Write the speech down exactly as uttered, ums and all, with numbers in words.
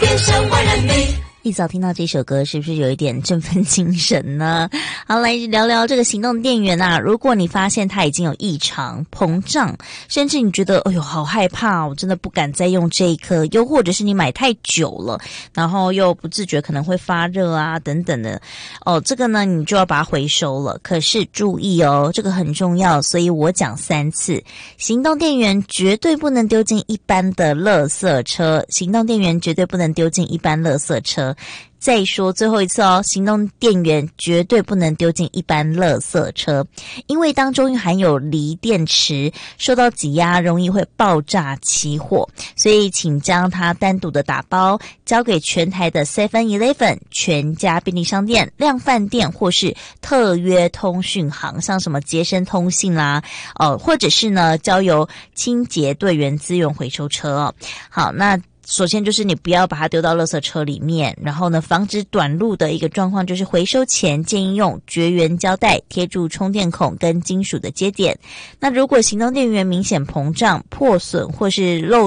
变身万人迷。 一早听到这首歌，是不是有一点振奋精神呢？好，来聊聊这个行动电源啊。如果你发现它已经有异常、膨胀，甚至你觉得哎呦好害怕，我真的不敢再用这一颗，又或者是你买太久了，然后又不自觉可能会发热啊等等的，哦，这个呢你就要把它回收了。可是注意哦，这个很重要，所以我讲三次，行动电源绝对不能丢进一般的垃圾车，行动电源绝对不能丢进一般垃圾车。再说最后一次哦，行动电源绝对不能丢进一般垃圾车，因为当中含有锂电池，受到挤压容易会爆炸起火，所以请将它单独的打包交给全台的 seven eleven 全家便利商店、量贩店或是特约通讯行，像什么杰生通信啦，哦，或者是呢交由清洁队员资源回收车哦。好，那首先就是你不要把它丢到垃圾车里面，然后呢防止短路的一个状况就是回收前建议用绝缘胶带贴住充电孔跟金属的接点。那如果行动电源明显膨胀、破损或是漏